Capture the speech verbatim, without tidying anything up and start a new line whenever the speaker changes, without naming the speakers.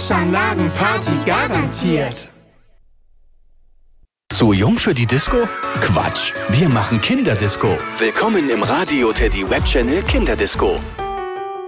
Waschanlagenparty garantiert.
Zu jung für die Disco? Quatsch, wir machen Kinderdisco. Willkommen im Radio Teddy Webchannel Kinderdisco.